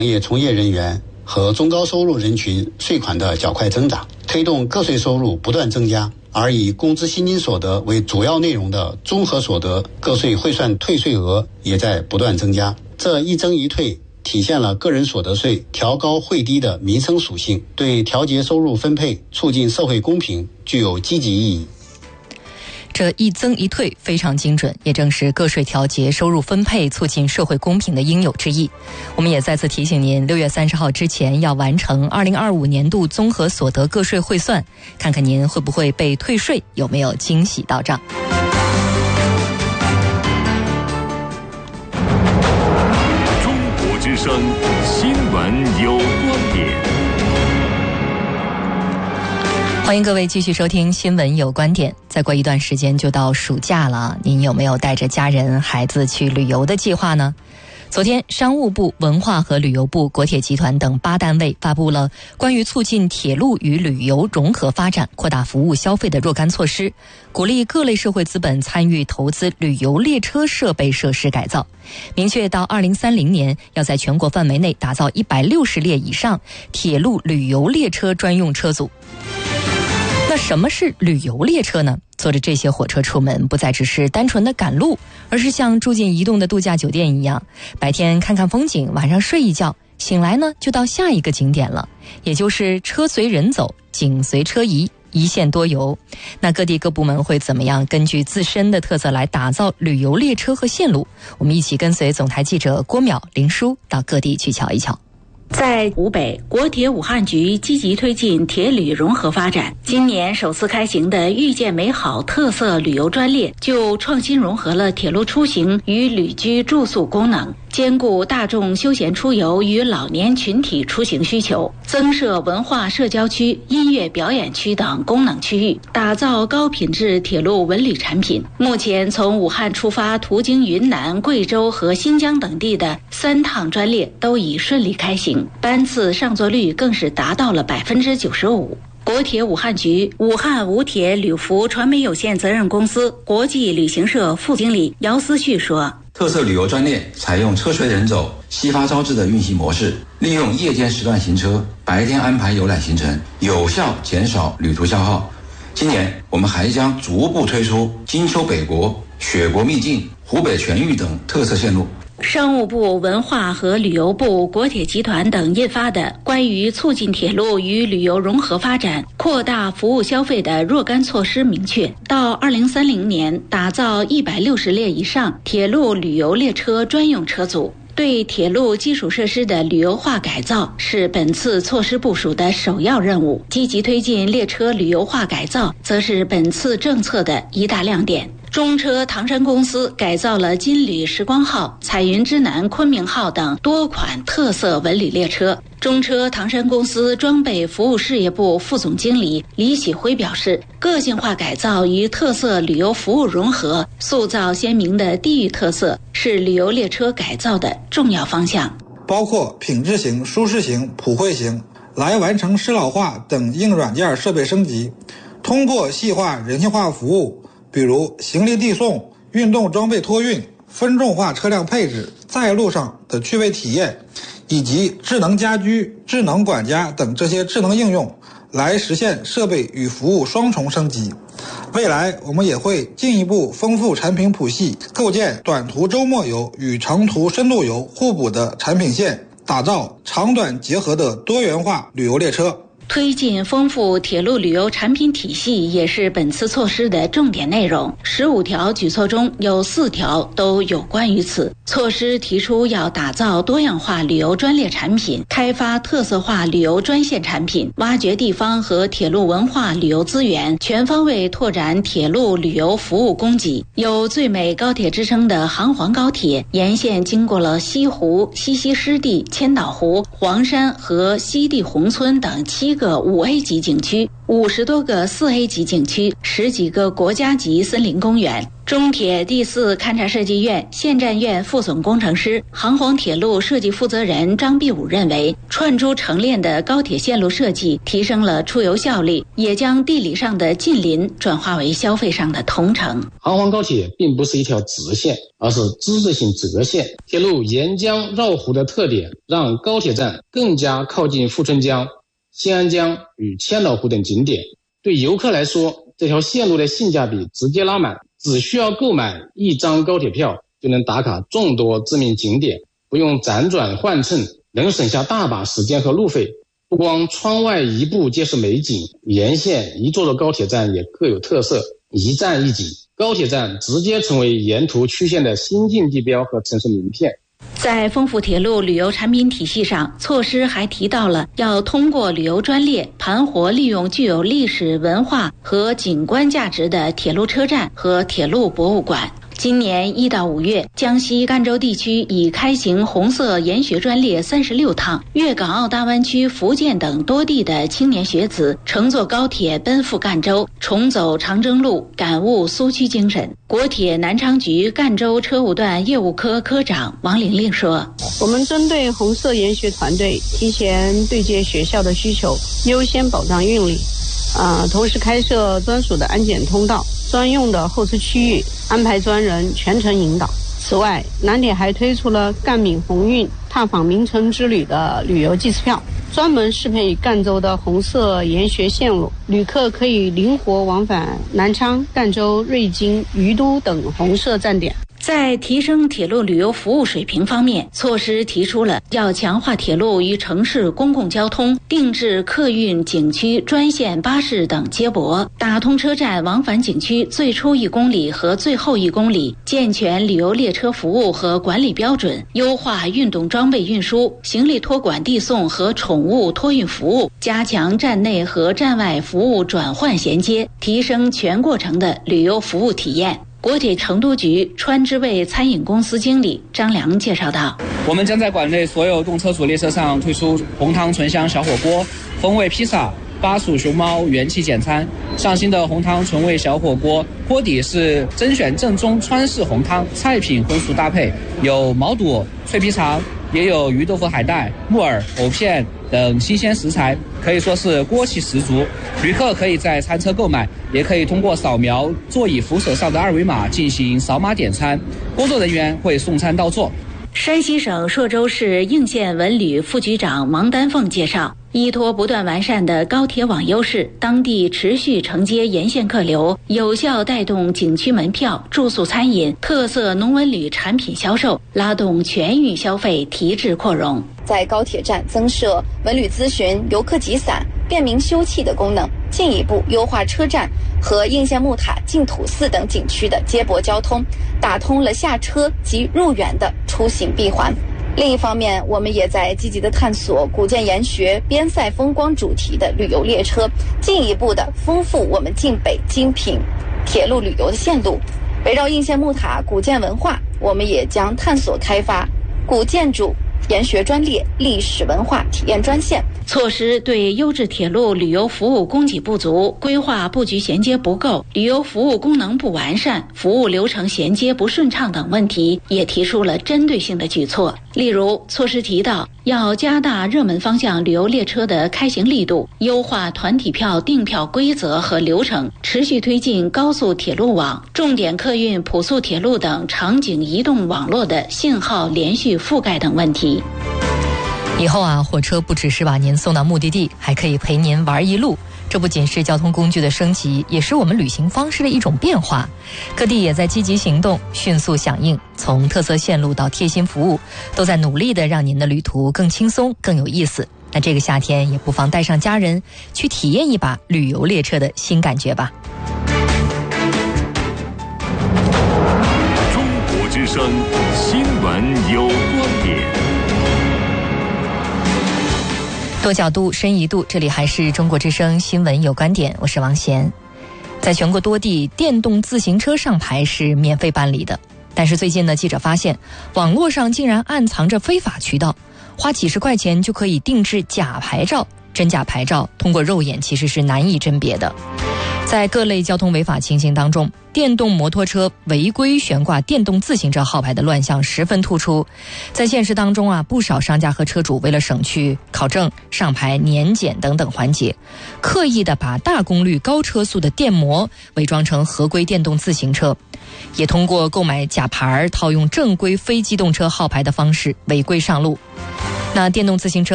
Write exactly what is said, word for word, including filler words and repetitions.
业从业人员和中高收入人群税款的较快增长，推动个税收入不断增加，而以工资薪金所得为主要内容的综合所得个税汇算退税额也在不断增加。这一增一退体现了个人所得税调高汇低的民生属性，对调节收入分配、促进社会公平具有积极意义。 这一增一退非常精准，也正是个税调节收入分配、促进社会公平的应有之义。我们也再次提醒您，六月三十号之前要完成二零二五年度综合所得个税汇算，看看您会不会被退税，有没有惊喜到账。 中国之声新闻有观点。 欢迎各位继续收听新闻有观点。再过一段时间就到暑假了，您有没有带着家人孩子去旅游的计划呢？昨天商务部、文化和旅游部、国铁集团等八单位发布了关于促进铁路与旅游融合发展、扩大服务消费的若干措施，鼓励各类社会资本参与投资旅游列车设备设施改造，明确到二零三零年要在全国范围内打造一百六十列以上铁路旅游列车专用车组。那什么是旅游列车呢？坐着这些火车出门，不再只是单纯的赶路，而是像住进移动的度假酒店一样，白天看看风景，晚上睡一觉，醒来呢就到下一个景点了，也就是车随人走，景随车移，一线多游。那各地各部门会怎么样根据自身的特色来打造旅游列车和线路？我们一起跟随总台记者郭淼、林舒到各地去瞧一瞧。 在湖北，国铁武汉局积极推进铁旅融合发展。今年首次开行的遇见美好特色旅游专列，就创新融合了铁路出行与旅居住宿功能，兼顾大众休闲出游与老年群体出行需求，增设文化社交区、音乐表演区等功能区域，打造高品质铁路文旅产品。目前从武汉出发途经云南、贵州和新疆等地的三趟专列都已顺利开行，班次上座率更是达到了百分之九十五。国铁武汉局武汉武铁旅服传媒有限责任公司国际旅行社副经理姚思旭说， 特色旅游专列采用车随人走、夕发朝至的运行模式，利用夜间时段行车，白天安排游览行程，有效减少旅途消耗。今年我们还将逐步推出金秋北国、雪国秘境、湖北全域等特色线路。 商务部、文化和旅游部、国铁集团等印发的关于促进铁路与旅游融合发展、扩大服务消费的若干措施明确，到二零三零年打造一百六十列以上铁路旅游列车专用车组。对铁路基础设施的旅游化改造是本次措施部署的首要任务，积极推进列车旅游化改造则是本次政策的一大亮点。中车唐山公司改造了金旅时光号、彩云之南昆明号等多款特色文旅列车。中车唐山公司装备服务事业部副总经理李喜辉表示，个性化改造与特色旅游服务融合，塑造鲜明的地域特色，是旅游列车改造的重要方向。 包括品质型、舒适型、普惠型，来完成适老化等硬软件设备升级，通过细化人性化服务，比如行李递送、运动装备托运、分众化车辆配置、在路上的趣味体验，以及智能家居、智能管家等这些智能应用，来实现设备与服务双重升级。未来我们也会进一步丰富产品谱系，构建短途周末游与长途深度游互补的产品线，打造长短结合的多元化旅游列车。 推进丰富铁路旅游产品体系也是本次措施的重点内容。十五条举措中有四条都有关于此。措施提出要打造多样化旅游专列产品，开发特色化旅游专线产品，挖掘地方和铁路文化旅游资源，全方位拓展铁路旅游服务供给。有最美高铁之称的杭黄高铁沿线经过了西湖、西溪湿地、千岛湖、黄山和西递宏村等七个个五 A 级景区，五十多个四 A 级景区，十几个国家级森林公园。中铁第四勘察设计院现站院副总工程师、杭黄铁路设计负责人张必武认为，串珠成链的高铁线路设计提升了出游效率，也将地理上的近邻转化为消费上的同城。 杭黄高铁并不是一条直线，而是之字形折线。铁路沿江绕湖的特点，让高铁站更加靠近富春江、新安江与千岛湖等景点。对游客来说，这条线路的性价比直接拉满，只需要购买一张高铁票就能打卡众多知名景点，不用辗转换乘，能省下大把时间和路费。不光窗外一步皆是美景，沿线一座座高铁站也各有特色，一站一景。高铁站直接成为沿途曲线的新晋地标和城市名片。 在丰富铁路旅游产品体系上，措施还提到了要通过旅游专列盘活利用具有历史文化和景观价值的铁路车站和铁路博物馆。今年一到五月，江西赣州地区已开行红色研学专列三十六趟，粤港澳大湾区、福建等多地的青年学子乘坐高铁奔赴赣州，重走长征路，感悟苏区精神。国铁南昌局赣州车务段业务科科长王玲玲说：“ 我们针对红色研学团队，提前对接学校的需求，优先保障运力。啊、呃，同时开设专属的安检通道、专用的候车区域，安排专人全程引导。此外，南铁还推出了赣闽红运踏访名城之旅的旅游季次票，专门适配赣州的红色研学线路，旅客可以灵活往返南昌、赣州、瑞金、于都等红色站点。” 在提升铁路旅游服务水平方面，措施提出了要强化铁路与城市公共交通、定制客运景区专线巴士等接驳，打通车站往返景区最初一公里和最后一公里，健全旅游列车服务和管理标准，优化运动装备运输、行李托管递送和宠物托运服务，加强站内和站外服务转换衔接，提升全过程的旅游服务体验。国铁成都局川之味餐饮公司经理张良介绍道：“ 我们将在馆内所有动车组列车上推出红汤醇香小火锅、风味披萨、巴蜀熊猫元气简餐。上新的红汤醇味小火锅，锅底是甄选正宗川式红汤，菜品荤素搭配，有毛肚、脆皮肠，也有鱼豆腐、海带、木耳、藕片等新鲜食材，可以说是锅气十足。旅客可以在餐车购买，也可以通过扫描座椅扶手上的二维码进行扫码点餐，工作人员会送餐到座。” 山西省朔州市应县文旅副局长王丹凤介绍，依托不断完善的高铁网优势，当地持续承接沿线客流，有效带动景区门票、住宿餐饮、特色农文旅产品销售，拉动全域消费提质扩容。 在高铁站增设文旅咨询、游客集散、便民休憩的功能，进一步优化车站和应县木塔、净土寺等景区的接驳交通，打通了下车及入园的出行闭环。另一方面，我们也在积极地探索古建研学、边塞风光主题的旅游列车，进一步地丰富我们晋北精品铁路旅游的线路。围绕应县木塔古建文化，我们也将探索开发古建筑研学专列、历史文化体验专线。 措施对优质铁路旅游服务供给不足、规划布局衔接不够、旅游服务功能不完善、服务流程衔接不顺畅等问题，也提出了针对性的举措。例如，措施提到要加大热门方向旅游列车的开行力度，优化团体票订票规则和流程，持续推进高速铁路网、重点客运普速铁路等场景移动网络的信号连续覆盖等问题。 以后啊，火车不只是把您送到目的地，还可以陪您玩一路。这不仅是交通工具的升级，也是我们旅行方式的一种变化。各地也在积极行动，迅速响应，从特色线路到贴心服务，都在努力的让您的旅途更轻松、更有意思。那这个夏天也不妨带上家人去体验一把旅游列车的新感觉吧。 中国之声新闻有观点。 多角度、深一度，这里还是中国之声新闻有观点，我是王贤。在全国多地，电动自行车上牌是免费办理的，但是最近呢，记者发现网络上竟然暗藏着非法渠道，花几十块钱就可以定制假牌照， 真假牌照通过肉眼其实是难以甄别的。在各类交通违法情形当中，电动摩托车违规悬挂电动自行车号牌的乱象十分突出。在现实当中啊，不少商家和车主为了省去考证、上牌、年检等等环节，刻意的把大功率高车速的电摩伪装成合规电动自行车，也通过购买假牌套用正规非机动车号牌的方式违规上路。那电动自行车